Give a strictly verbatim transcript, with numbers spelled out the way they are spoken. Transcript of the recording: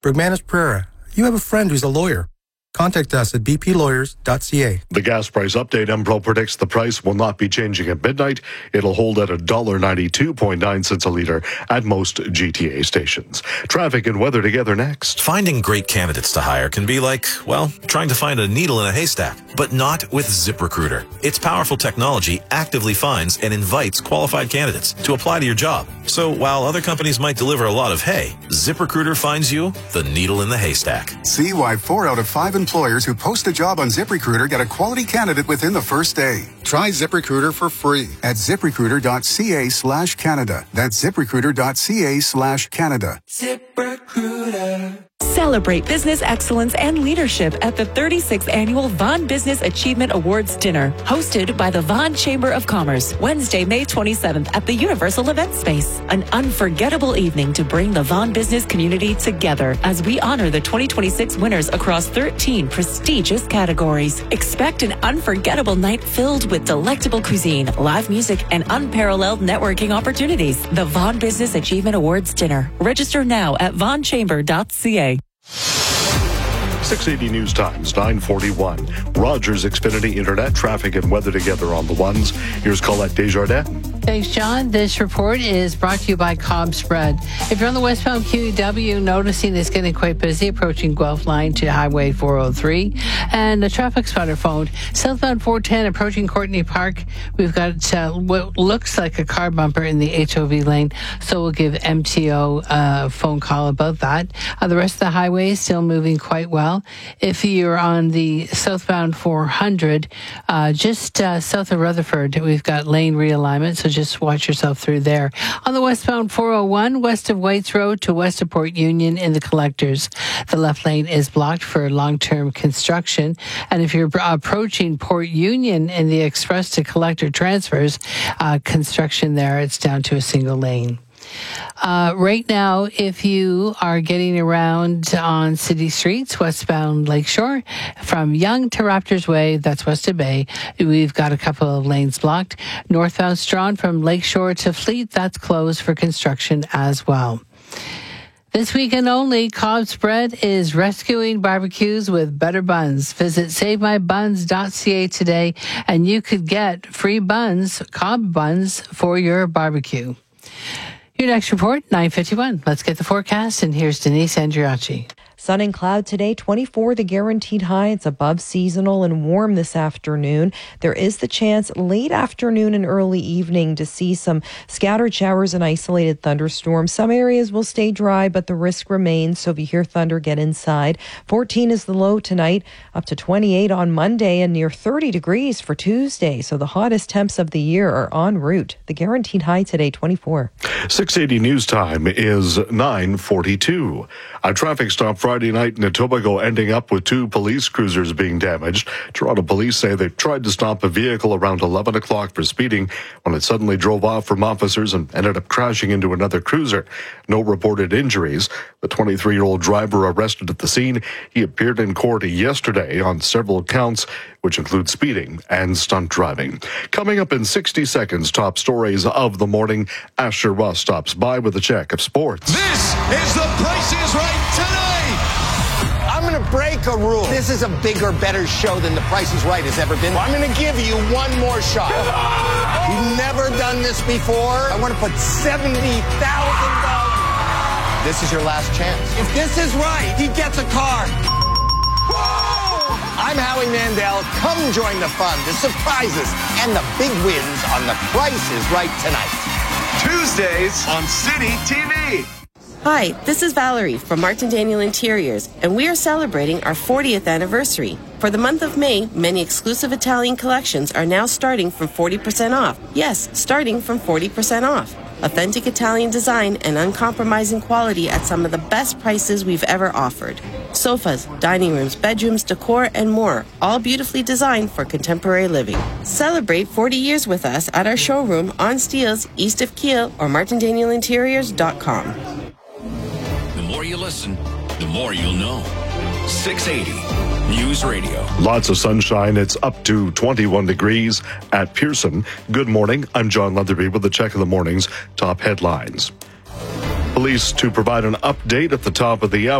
Bergmanis Pereira, you have a friend who's a lawyer. Contact us at b p lawyers dot c a. The gas price update. Empro predicts the price will not be changing at midnight. It'll hold at one dollar ninety-two point nine cents a litre at most G T A stations. Traffic and weather together next. Finding great candidates to hire can be like, well, trying to find a needle in a haystack, but not with ZipRecruiter. Its powerful technology actively finds and invites qualified candidates to apply to your job. So while other companies might deliver a lot of hay, ZipRecruiter finds you the needle in the haystack. See why four out of five employers who post a job on ZipRecruiter get a quality candidate within the first day. Try ZipRecruiter for free at ziprecruiter.ca slash Canada. That's ziprecruiter.ca slash Canada. ZipRecruiter. Celebrate business excellence and leadership at the thirty-sixth Annual Vaughan Business Achievement Awards Dinner, hosted by the Vaughan Chamber of Commerce, Wednesday, May twenty-seventh at the Universal Event Space. An unforgettable evening to bring the Vaughan business community together as we honor the twenty twenty-six winners across thirteen prestigious categories. Expect an unforgettable night filled with delectable cuisine, live music, and unparalleled networking opportunities. The Vaughan Business Achievement Awards Dinner. Register now at vaughan chamber dot c a. six eighty News Times, nine forty-one. Rogers Xfinity Internet, traffic and weather together on the ones. Here's Colette Desjardins. Thanks, John. This report is brought to you by Cobb Spread. If you're on the westbound Q E W, noticing it's getting quite busy approaching Guelph Line to Highway four oh three. And the traffic spotter phone, southbound four ten approaching Courtney Park. We've got uh, what looks like a car bumper in the H O V lane, so we'll give M T O a phone call about that. Uh, the rest of the highway is still moving quite well. If you're on the southbound four hundred, uh, just uh, south of Rutherford, we've got lane realignment, so just watch yourself through there. On the westbound four oh one, west of Whites Road to west of Port Union in the collectors, the left lane is blocked for long-term construction. And if you're approaching Port Union in the express to collector transfers, uh, construction there, it's down to a single lane. Uh, right now, if you are getting around on city streets, westbound Lakeshore, from Yonge to Raptors Way, that's west of Bay, we've got a couple of lanes blocked. Northbound Strawn from Lakeshore to Fleet, that's closed for construction as well. This weekend only, Cobb Spread is rescuing barbecues with better buns. Visit save my buns dot c a today, and you could get free buns, Cobb buns, for your barbecue. Your next report, nine fifty-one. Let's get the forecast, and here's Denise Andriachi. Sun and cloud today, twenty-four the guaranteed high. It's above seasonal and warm this afternoon. There is the chance late afternoon and early evening to see some scattered showers and isolated thunderstorms. Some areas will stay dry, but the risk remains. So if you hear thunder, get inside. fourteen is the low tonight, up to twenty-eight on Monday and near thirty degrees for Tuesday. So the hottest temps of the year are en route. The guaranteed high today, twenty-four. six eighty News Time is nine forty-two. A traffic stop Friday night in Etobicoke ending up with two police cruisers being damaged. Toronto police say they tried to stop a vehicle around eleven o'clock for speeding when it suddenly drove off from officers and ended up crashing into another cruiser. No reported injuries. The twenty-three-year-old driver arrested at the scene. He appeared in court yesterday on several counts, which include speeding and stunt driving. Coming up in sixty seconds, top stories of the morning. Asher Ross stops by with a check of sports. This is The Price is Right tonight. I'm going to break a rule. This is a bigger, better show than The Price is Right has ever been. I'm going to give you one more shot. You've never done this before. I want to put seventy thousand dollars. This is your last chance. If this is right, he gets a car. Whoa! I'm Howie Mandel. Come join the fun, the surprises, and the big wins on The Price is Right tonight. Tuesdays on City T V. Hi, this is Valerie from Martin Daniel Interiors, and we are celebrating our fortieth anniversary. For the month of May, many exclusive Italian collections are now starting from forty percent off. Yes, starting from forty percent off. Authentic Italian design and uncompromising quality at some of the best prices we've ever offered. Sofas, dining rooms, bedrooms, decor, and more, all beautifully designed for contemporary living. Celebrate forty years with us at our showroom on Steeles, east of Kiel, or martin daniel interiors dot com. The more you listen, the more you'll know. six eighty News Radio. Lots of sunshine. It's up to twenty-one degrees at Pearson. Good morning. I'm John Leatherby with the Check of the Morning's top headlines. Police to provide an update at the top of the hour.